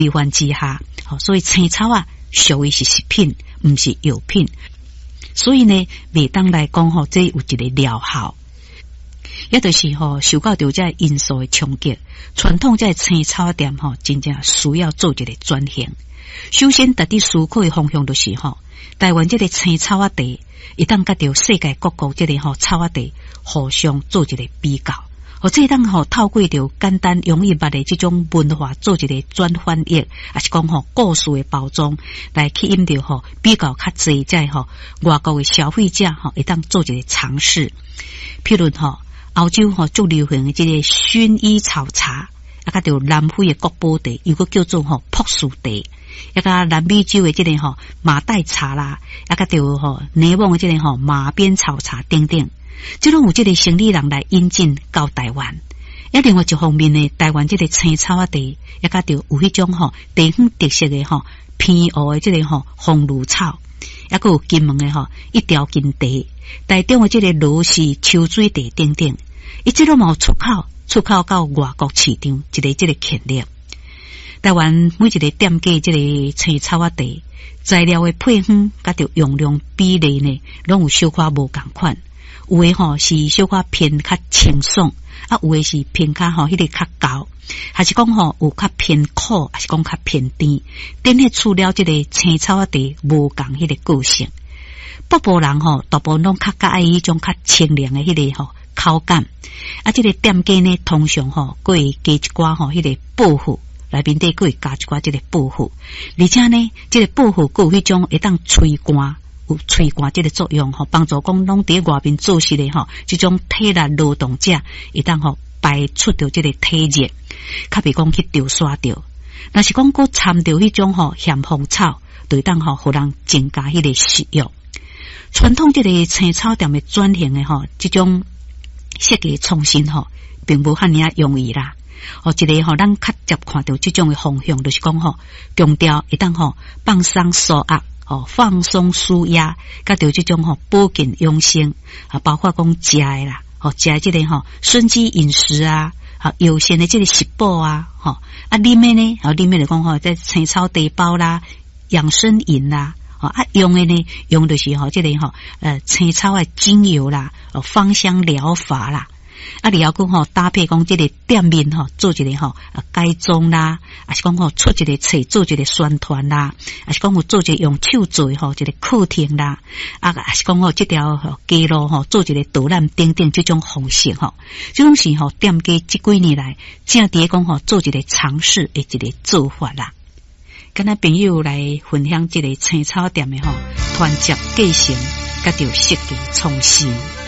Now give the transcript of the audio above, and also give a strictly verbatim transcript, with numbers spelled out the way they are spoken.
规范之下，哦，所以青草啊属于是食品，唔是药品。所以呢，未当来讲吼，这有一个疗效。也就是吼、哦，受到着这因素的冲击，传统这青草店吼、哦，真正需要做一个转型。首先，特地思考的方向就是吼、哦，台湾这个青草啊地，一旦甲着世界各国这个吼、哦、草啊地互相做一个比较，或者当吼透过着简单容易捌的这种文化做一个转翻译，还是讲吼故事的包装，来吸引着吼比较较济在吼外国的消费者吼，一旦做一个尝试，譬如吼。欧洲吼最流行的这个薰衣草茶，啊，甲着南非的国宝茶，又个叫做吼朴树茶，啊，甲南美洲的这个吼马黛茶啦，啊，甲着吼内蒙的这个吼马鞭草茶等等，即种有这个生理人来引进到台湾。啊，另外一方面呢，台湾这个青草啊茶，啊，甲着有迄种吼地方特色的吼偏乌的这个吼红芦草。也个有金门的吼，一条金茶，台中的这个罗氏秋水茶等等，伊这种冇出口，出口到外国市场，一个这个潜力。台湾每一个店家这个青草啊茶，材料的配方甲着用量比例呢，拢有小可无共款。有诶吼是小可偏较清爽，啊有诶是偏较吼迄个较厚。还是讲吼有较偏苦，还是讲较偏甜，等迄除了这个青草啊茶无共迄个个性。北部人吼大部分拢较介意迄种较清凉的迄个吼口感。啊，这个店家呢通常吼佫会加一寡吼迄个薄荷，内面底佫会加一寡这个薄荷，而且呢，这个薄荷佫有迄种会当吹干。有吹干这个作用吼，帮助讲拢伫外面做事的吼，这种体力劳动者会当吼排出着这个体热，较别讲去丢刷掉。若是讲佫掺着迄种吼咸丰草，就会当吼互人增加迄个食欲。传统这个青草店的转型的吼，这种设计创新吼，并无遐尔容易啦。哦，一个吼，咱较接看到这种的方向，就是讲吼，强调会当吼放松舒压。哦，放松舒压，甲着这种吼保健养生啊，包括讲食的啦，哦，食这个吼顺机饮食啊，啊，优先的这个食补啊，吼啊，里面呢，啊，里面就讲吼，在青草茶包啦，养生饮啦，哦啊，用的呢，用的是吼这个吼呃青草的精油啦，哦，芳香疗法啦。啊，你要讲吼搭配讲这个店面吼做一个吼啊改装啦，还是讲吼出一个册做一个宣传啦，还是讲吼做一个用手做吼一个课程啦，啊，还是讲吼这条街路吼做一个导览等等这种方式吼，这种是吼店家这几年来正伫讲吼做一个尝试的一个做法啦。跟咱朋友来分享这个青草店的吼团结继承，甲着设计创新。